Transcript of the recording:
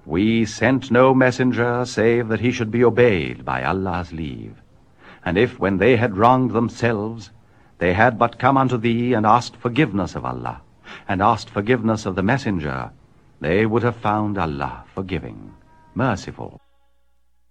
We sent no messenger save that he should be obeyed by Allah's leave. And if, when they had wronged themselves, they had but come unto thee and asked forgiveness of Allah, and asked forgiveness of the messenger, they would have found Allah forgiving, merciful.